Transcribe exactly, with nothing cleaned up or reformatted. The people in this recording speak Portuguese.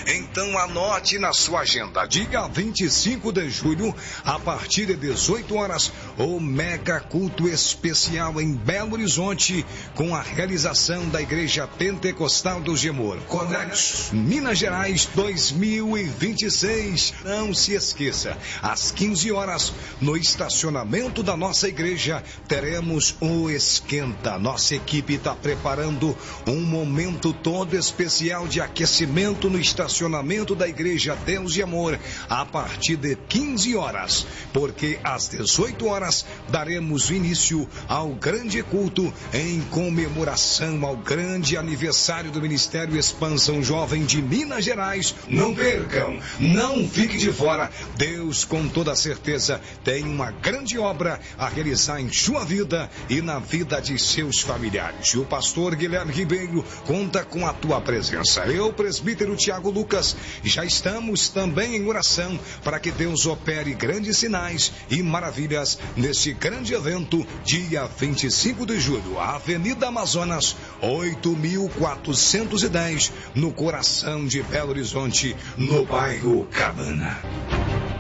Então anote na sua agenda, dia vinte e cinco de julho, a partir de dezoito horas, o mega culto especial em Belo Horizonte, com a realização da Igreja Pentecostal do Gemor, Conexo, Minas Gerais dois mil e vinte e seis. Não se esqueça, às quinze horas, no estacionamento da nossa igreja, teremos o Esquenta. Nossa equipe está preparando um momento todo especial de aquecimento no estacionamento da Igreja Deus e Amor, a partir de quinze horas, porque às dezoito horas daremos início ao grande culto em comemoração ao grande aniversário do Ministério Expansão Jovem de Minas Gerais. Não percam, não fique de fora. Deus, com toda certeza, tem uma grande obra a realizar em sua vida e na vida de seus familiares. O pastor Guilherme Ribeiro conta com a tua presença. Eu, presbítero Tiago Lucas, já estamos também em oração para que Deus opere grandes sinais e maravilhas nesse grande evento, dia vinte e cinco de julho, Avenida Amazonas, oito mil quatrocentos e dez, no coração de Belo Horizonte, no bairro Cabana.